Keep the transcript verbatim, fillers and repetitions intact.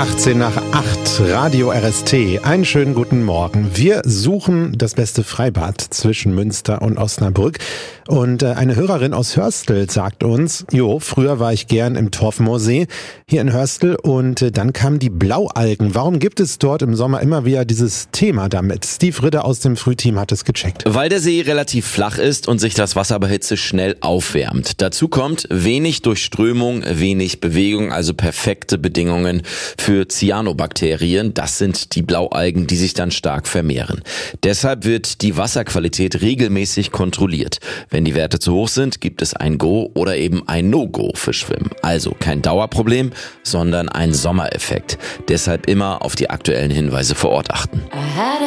achtzehn nach acht, Radio R S T. Einen schönen guten Morgen. Wir suchen das beste Freibad zwischen Münster und Osnabrück. Und eine Hörerin aus Hörstel sagt uns, jo, früher war ich gern im Torfmoorsee hier in Hörstel und dann kamen die Blaualgen. Warum gibt es dort im Sommer immer wieder dieses Thema damit? Steve Ritter aus dem Frühteam hat es gecheckt. Weil der See relativ flach ist und sich das Wasser bei Hitze schnell aufwärmt. Dazu kommt wenig Durchströmung, wenig Bewegung, also perfekte Bedingungen für Cyanobakterien. Das sind die Blaualgen, die sich dann stark vermehren. Deshalb wird die Wasserqualität regelmäßig kontrolliert. Wenn die Werte zu hoch sind, gibt es ein Go oder eben ein No-Go für Schwimmen. Also kein Dauerproblem, sondern ein Sommereffekt. Deshalb immer auf die aktuellen Hinweise vor Ort achten.